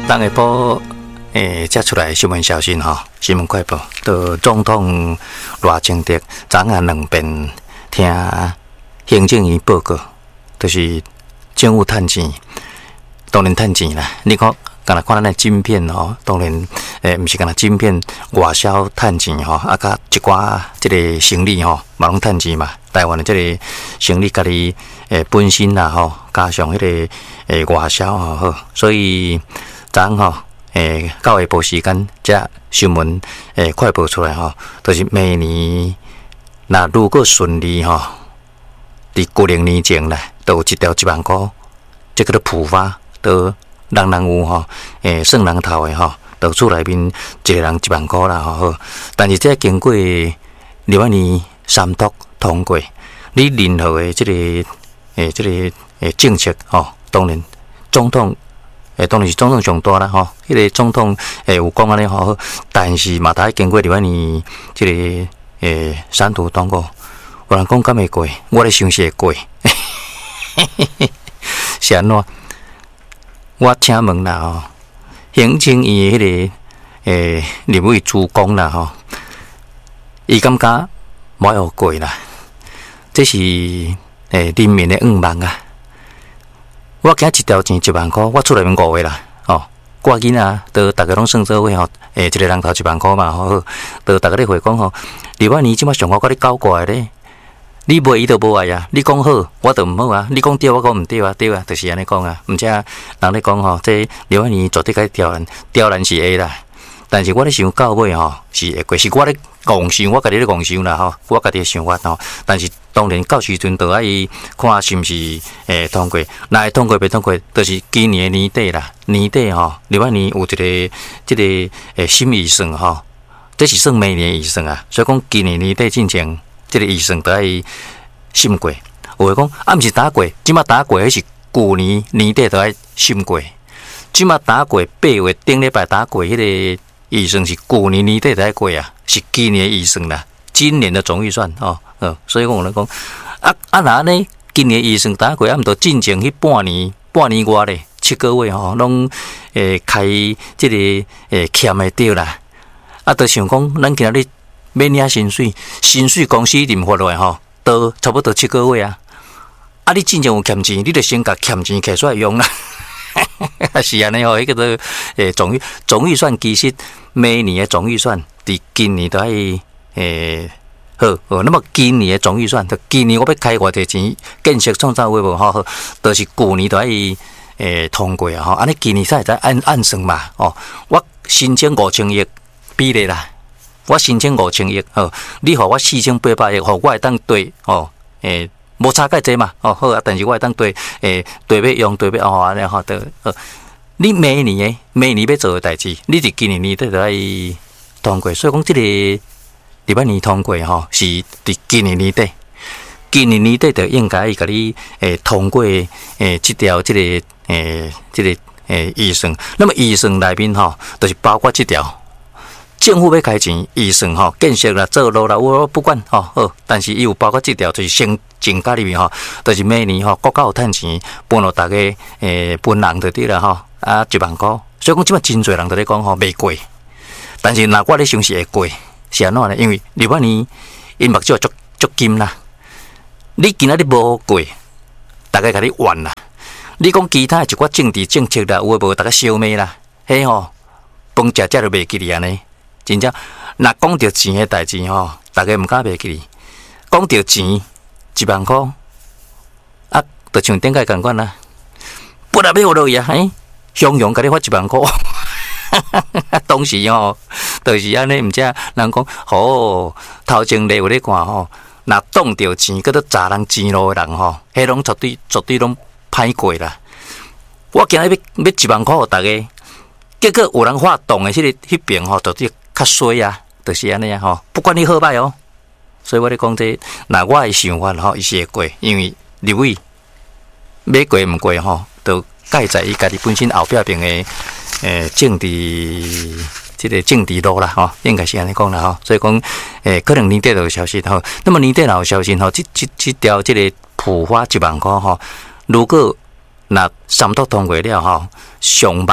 当下晡，接出来新闻消息吼，新闻快报，到总统赖清德昨暗两遍听行政院报告，就是政府趁钱，当然趁钱啦。你看，敢若看咱的晶片吼，当然，毋是敢若晶片外销趁钱吼，啊，甲一寡即个生理吼，嘛拢趁钱嘛。台湾的即个生理家己本身啦吼，加上迄个外销吼好，所以昨昏吼9下晡时间，这新闻快报出来吼，就是明年那如果顺利吼，伫旧历年前啦，都有一条1万块，这个都普发，都人有吼，算人头的吼，都厝内面一个人1万块啦吼好，但是这经过立法院三读通过，你任何的这个政策吼，当然总统当然是总统上大啦吼，迄个总统有讲安尼吼，但是嘛，得经过立法院这个三读通过，有人讲敢会过，我咧想是会过，是安怎？我请问啦吼，行政院迄个立委主讲啦吼，伊感觉无会过啦。这是人民的愿望啊！我今一条钱1万块，我厝内面5个啦，哦，我囡仔都大家拢算做伙吼，一个人头1万块嘛，吼，都大家咧回讲吼，立法院即马上我甲你搞过来咧，你无伊就无爱啊，你讲好，我就毋好啊，你讲对，我讲毋对啊，对啊，就是安尼讲啊，毋则人咧讲吼，这立法院绝对该刁难是会啦。但是我咧想到尾吼是会过，是我咧妄想，我家己咧妄想啦吼，我家己咧想法吼。但是当然到时阵就爱看是毋是通过，若会通过袂通过，就是今年的年底啦。年底吼，立法院有一个即个新预算吼，这是算明年预算啊。所以讲今年年底之前，即个预算都爱审过。有诶讲啊，毋是打过，即马打过，迄是旧年年底都爱审过。即马打过8月顶礼拜打过迄个。预算是旧年年底才过啊，是今年的预算啦，今年的总预算哦，所以我咧讲，那呢，今年预算打过，毋着进前迄半年外咧7个月吼，拢开即个欠的掉啦，就想讲，咱今仔日要领薪水公司一定发落来吼，都差不多7个月啊，你进前有欠钱，你着先甲欠钱摕出来用啦。是安尼吼，迄个都总预算其实明年的总预算，伫今年都爱好，那么今年的总预算，就今年我要开偌济钱建设创造规模吼，都是旧年都爱通过啊吼，安尼今年才会按算嘛哦，我申请5000亿比例啦，我申请5000亿哦，你互我4800亿，互我会当对哦无差介济嘛，好啊，但是我会当对要用安尼吼，你明年要做的代志，你伫今年年底就爱通过，所以讲即个立法院通过吼，是伫今年年底就应该甲你通过即条即个预算，那么预算内面吼，就是包括即条。政府要开钱预算吼，建设啦、做路啦，我不管吼好，但是伊有包括这条，就是先增加里面吼，就是每年吼国家有趁钱，分互大家分人就对啦吼，1万块，所以讲即摆真侪人都咧讲吼袂过，但是若我咧想是会过，是安怎呢？因为立法院因目睭足金啦，你今仔日无过，大家甲你怨啦，你讲其他一寡政治政策啦，有诶无大家消灭啦，迄吼饭食就袂记哩安尼。真正，若讲到钱的代志吼，大家毋敢袂记哩。讲到钱1万块，就像顶个共款啦，不然要落去啊，雄雄甲你发1万块，当时吼，就是安尼，毋知人讲，头前咧有咧看吼，若挡着钱，搁要砸人钱路的人吼，迄拢绝对拢歹过啦。我今日要1万块互大家，结果有人发动的迄边吼，就较衰啊，就是安尼啊吼，不管你好歹哦。所以我咧讲这，那我的想法吼，伊是会过，因为立委要过毋过吼，都盖在伊家己本身后壁边的政治这个政治路啦吼，应该是安尼讲啦吼。所以讲可能年底就有消息吼，那么年底若有消息吼，这条这个普发1万块吼，如果若三读通过了吼，上万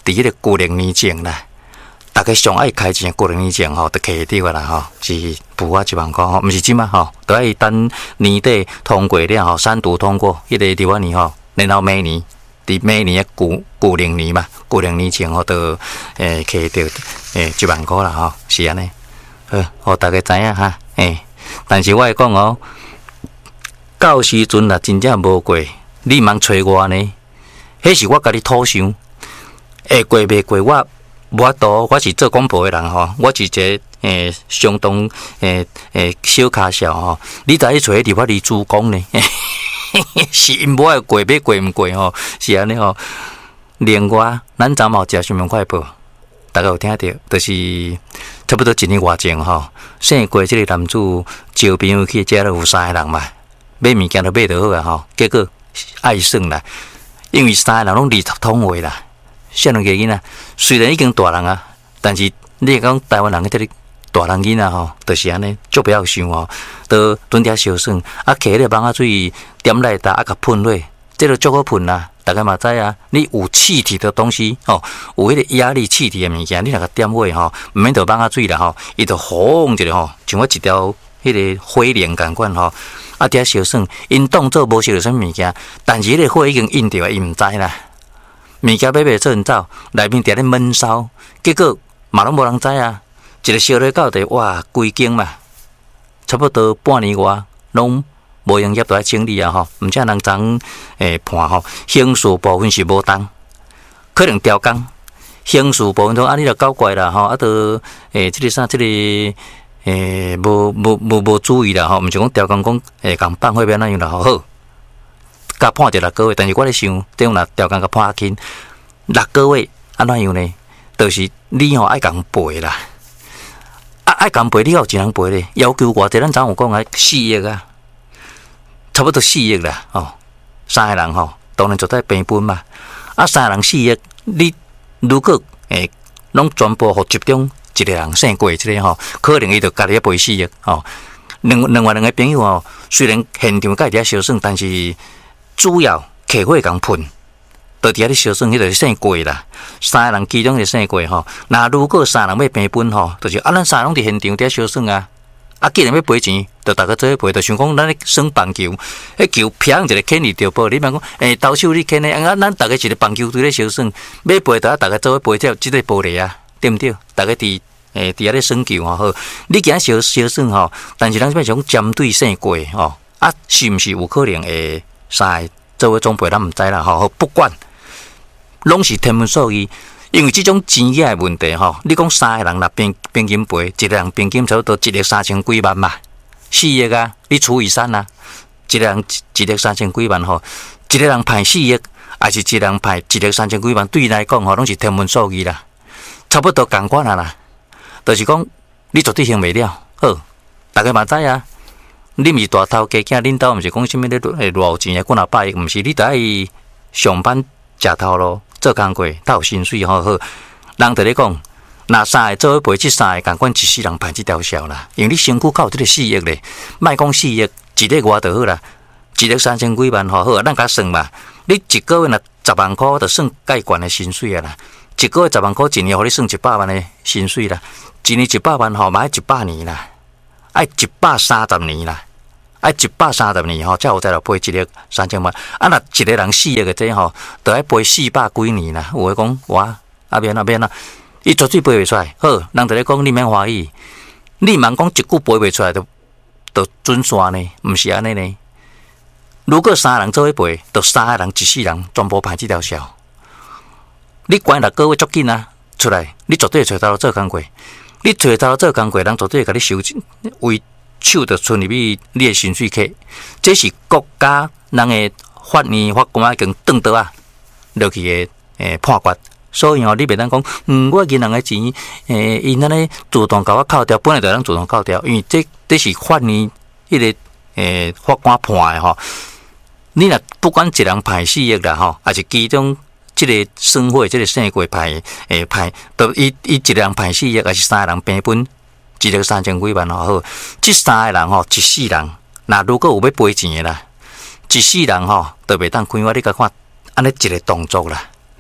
迄个旧历年前啦，大家上爱开钱旧历年前吼，就摕着个啦吼，是付我1万块吼，毋是即嘛吼，都爱等年底通过了吼，3读通过，迄个伫我年吼，然后每年伫每年的旧历年嘛，旧历年前吼，都摕着1万块啦吼，是安尼，互大家知影哈，但是我会讲哦，到时阵若真正无过，你茫找我呢？迄是我家己土想，会过袂过我无法度，我是做广播的人吼，我是一个相当小卡小吼，你知去找伫我离主讲呢？是因无爱过，要过毋过吼，是安尼吼。另外，咱昨嘛有食新闻快报，大家有听到，就是差不多1年外前吼，姓郭即个男子招朋友去遮，有3个人嘛，买物件都买得好啊吼，结果爱算啦，因为3个人拢二十通话啦，少年个囡仔虽然已经大人啊，但是你讲台湾人个这个大人囡仔吼，就是安尼，足不要想吼，都蹲遐小算，啊，摕迄个蚊仔水点来打，啊，甲喷落，这个足好喷啦。大家嘛知啊，你有气体的东西吼，有迄个压力气体的物件，你若甲点火吼，毋免着蚊仔水啦吼，伊就轰一个吼，像我一条迄个火链共款吼，啊，伫遐小算，因当做无烧着啥物件，但是迄个火已经引着，伊毋知啦。物件买做人走，内面伫咧闷烧，结果嘛拢无人知啊。一个烧咧到地，哇，规间嘛，差不多半年外，拢无营业都爱整理啊吼，毋则人昨判吼，刑事部分是无当，可能调工，刑事部分都你著搞怪啦吼，都即个啥即个无注意啦吼，毋是讲调工讲共办伙变哪样啦好，甲判着6个月，但是我咧想，这样若调工甲判轻6个月，安怎样呢？就是你吼爱共赔啦。爱共赔，你有一人赔咧？要求偌济，咱昨有讲啊，4亿啊，差不多4亿啦，哦，3个人吼，当然就在平分嘛。啊，3个人4亿，你如果拢全部互集中一个人姓过即个吼，可能伊就家己要赔4亿吼。另外2个朋友吼，虽然现场甲伊伫遐相算，但是主要客户共喷。就伫遐咧小算，迄个姓过啦。3个人其中一个姓过吼。那如果3个人要平分吼，就是咱3个拢伫现场伫遐小算啊。啊，既然要赔钱，就大家做伙赔，就想讲咱咧耍棒球，迄球偏一个牵离着报，你莫讲投手你牵咧，咱大家一个棒球队咧小算，要赔就大家做伙赔掉即个玻璃啊，对毋对？大家伫遐咧耍球吼，好，你今仔小算吼，但是咱要想针对姓过吼，啊，是毋是有可能会3个做伙总赔，咱毋知啦吼，不管。拢是天文数字，因为即种钱额的问题吼，你讲3个人若平均赔，一个人平均差不多1亿3000几万嘛，4亿啊，你除以3啊，一个人1亿3000几万吼，一个人赔4亿，还是一个人赔1亿3000几万，对伊来讲吼，拢是天文数字啦，差不多共款啊啦，就是讲你绝对还袂了，好，大家嘛知啊，你毋是大头家囝，恁兜毋是讲啥物咧偌有钱啊，几若百亿，毋是你得爱上班食头路。做工过，他有薪水好好，人就咧讲，那3个做伙赔，即3个共款一世人办即条销啦。因为你身躯有即个4亿咧，莫讲4亿，1个外就好啦，1亿3000几万吼好，咱甲算嘛。你一个月若10万块，就算介悬的薪水啊啦。一个月10万块，一年互你算100万的薪水啦。一年100万吼，嘛爱100年啦，爱130年啦。爱130年吼，才有再来赔1亿3000万。啊，若一个人4亿个这吼，就爱赔400几年啦。有诶讲哇，啊免啊，伊绝对赔袂出来。好，人就咧讲你免怀疑，你莫讲一句赔袂出来，就准线呢？毋是安尼呢？如果3个人做伙赔，就3个人一世人全部赔这条销。你关6个月足紧啊，出来你绝对找到做工过。你找到做工过，人绝对会甲你收为。手就存入去你的薪水卡，这是国家人的法院法官已经转倒啊落去的判决，所以你袂当讲，我银行的钱，因安尼自动甲我扣掉，本来就咱自动扣掉，因为这是法院迄个法官判的吼。你若不管一人赔4亿啦吼，还是其中这个算伙这个姓过赔，都伊一个人赔4亿，还是3个人平分。1亿3000几万吼好，这3个人吼一世人，那如果有要赔钱的啦，一世人吼都袂当开我你甲看，安尼一个动作啦，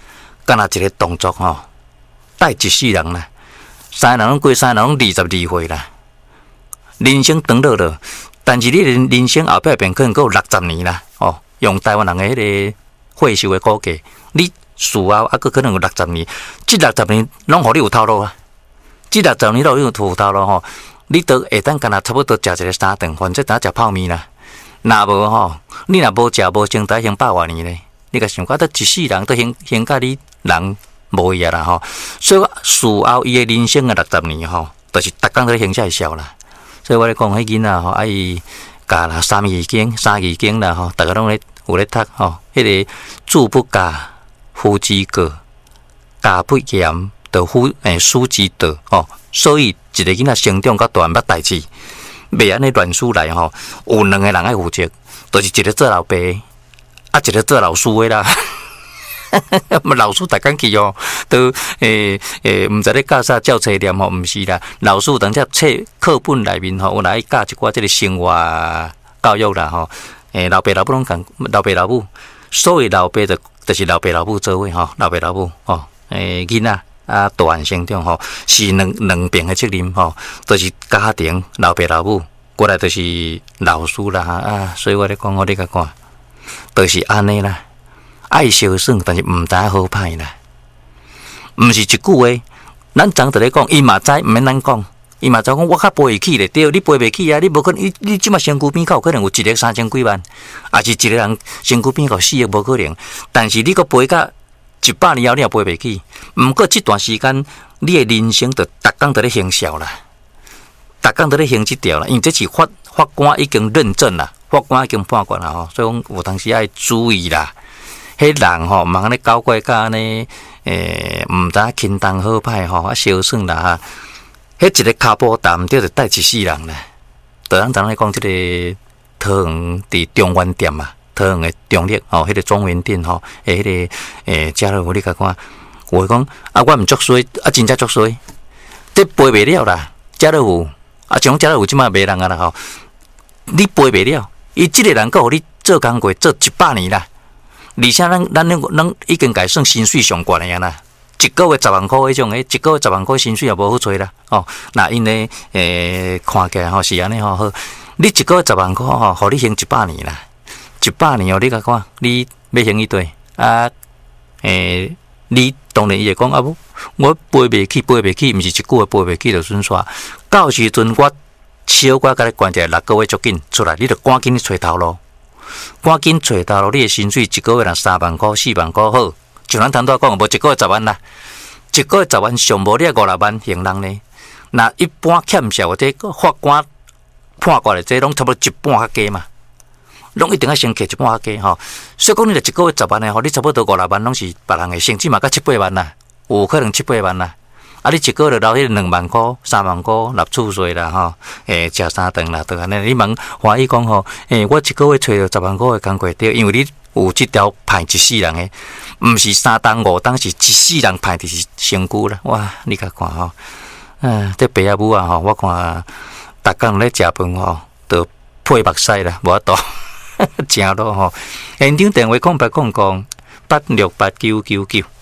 干那一个动作吼，带一世人啦。三个人拢过三个人拢22岁啦，人生长落了，但是你人生后壁边可能还有60年啦。哦，用台湾人的迄个岁数的估计，你事后还佫可能有60年，这60年拢互你有头路啊！这60年拢有头路吼，你都下当干那差不多食一个3顿，反正当食泡面啦。若无吼，你若无食无成才行100多年咧，你甲想看，得一世人都行甲你人无伊啊啦吼。所以事后伊的人生的60年吼，就是逐工都咧行下笑啦。所以我咧讲，迄囡仔吼，爱教啦三字经啦吼，逐个拢咧有咧读吼。迄个志不教，夫之过；家不严，就师之道吼。所以一个囡仔成长到大捌代志。袂安尼乱输来吼，有2个人爱负责，就是一个做老爸，啊一个做老师的啦。老师逐工去哦，都毋知咧教啥教册念吼，毋是啦。老师当只册课本内面吼，有来教一寡即个生活教育啦吼。老爸老母拢共老爸老母，所谓老爸就是老爸老母做伙吼，老爸老母吼，囡仔。啊，大汉成长吼，是两边的责任吼，都是家庭老爸老母，过来就是老师啦啊，所以我咧讲，我咧甲看，都是安尼啦，爱相算，但是毋知好歹啦，毋是一句话，咱昨就咧讲，伊嘛知，毋免咱讲，伊嘛知讲，我较背会起咧，对，你背袂起啊，你无可能，你即马身躯边有可能有一个3000几万，也是一个人身躯边有4亿无可能，但是你个背甲。100年后你也背袂起，毋过这段时间你的人生就逐工在咧行孝啦，逐工在咧行这条啦，因为这是法官已经认证啦，法官已经判决啦吼，所以讲有当时爱注意啦。迄人吼，茫安尼搞怪甲安尼，毋知轻重好歹吼，啊小算啦哈，迄一个骹步踏毋对就带一世人啦。就咱昨咧讲这个桃园伫中原店嘛。桃园的中立吼，迄个中原店吼，迄个家乐福你甲看，我讲啊，我毋足衰，啊真正足衰，这背袂了啦。家乐福啊，像家乐福即马卖人啊啦吼，你背袂了，伊即个人够互你做工过做100年啦，而且咱已经改算薪水上悬的啊啦，一个月10万块迄种诶，一个月10万块薪水也无好找啦。哦，那因呢看起来吼是安尼吼好，你一个月10万块吼，互你行100年啦。100年哦，你甲看，你要行一对啊？你当然伊会讲啊，我背袂起，毋是一句话背袂起就算煞。到时阵我小我甲你关起来6个月足紧出来，你着赶紧去找头路，赶紧找头路。你的薪水一个月若3万块、4万块好，像咱头拄讲，无一个月10万啦，一个月10万上无你5、6万行人呢。那一般欠少或者法官判决的，这拢差不多一半较加嘛。拢一定要先摕1半较加吼，所以讲你着一个月10万的吼，你差不多5、6万拢是别人的，甚至嘛到7、8万啦，有可能7、8万啦。啊，你一个月留迄2万块、3万块纳储税啦吼，食3顿啦，都安尼。你问欢喜讲吼，我一个月找着10万块的工过对，因为你有这条派一世人的，毋是3档5档，是一世人派的是身躯啦。哇，你甲看吼，这爸仔母啊吼，我看逐工咧食饭吼，都配目屎啦，无法度。正咯吼，现场电话0800868999。